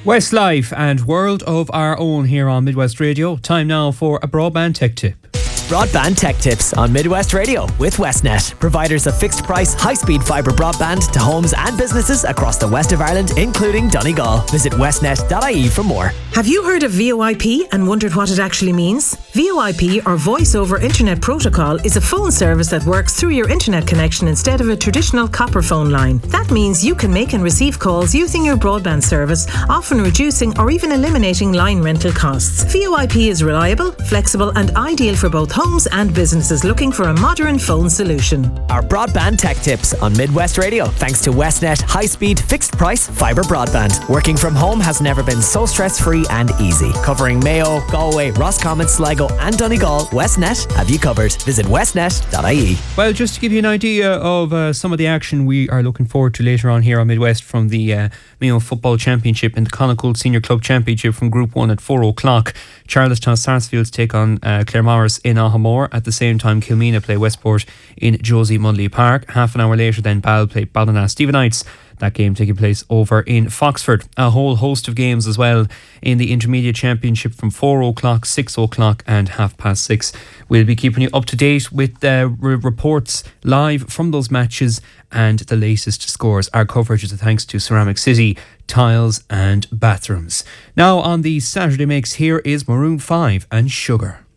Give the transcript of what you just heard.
Westlife and World of Our Own here on Midwest Radio. Time now for a broadband tech tip. Broadband Tech Tips on Midwest Radio with Westnet, providers of fixed price, high-speed fibre broadband to homes and businesses across the west of Ireland, including Donegal. Visit westnet.ie for more. Have you heard of VoIP and wondered what it actually means? VoIP, or Voice over Internet Protocol, is a phone service that works through your internet connection instead of a traditional copper phone line. That means you can make and receive calls using your broadband service, often reducing or even eliminating line rental costs. VoIP is reliable, flexible and ideal for both homes and businesses looking for a modern phone solution. Our Broadband Tech Tips on Midwest Radio, thanks to Westnet high-speed, fixed-price fibre broadband. Working from home has never been so stress-free and easy. Covering Mayo, Galway, Roscommon, Sligo and Donegal, Westnet have you covered. Visit westnet.ie. Well, just to give you an idea of some of the action we are looking forward to later on here on Midwest, from the Mayo Football Championship and the Connacht Senior Club Championship from Group 1 at 4 o'clock. Charlestown Sarsfields take on Claremorris in Ahamore. At the same time, Kilmeena play Westport in Josie Mudley Park. Half an hour later then, Ball play Ballina Stephenites. That game taking place over in Foxford. A whole host of games as well in the Intermediate Championship from 4 o'clock, 6 o'clock and 6:30. We'll be keeping you up to date with reports live from those matches and the latest scores. Our coverage is a thanks to Ceramic City, Tiles and Bathrooms. Now on the Saturday Mix, here is Maroon 5 and Sugar.